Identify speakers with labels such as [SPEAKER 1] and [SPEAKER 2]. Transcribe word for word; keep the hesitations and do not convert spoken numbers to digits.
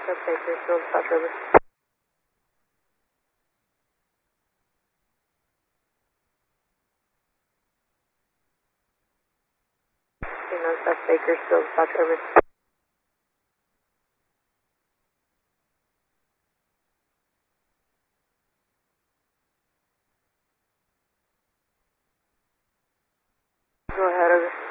[SPEAKER 1] That's Bakersfield, South River. Kingman, South Bakersfield, South River. Go ahead, over.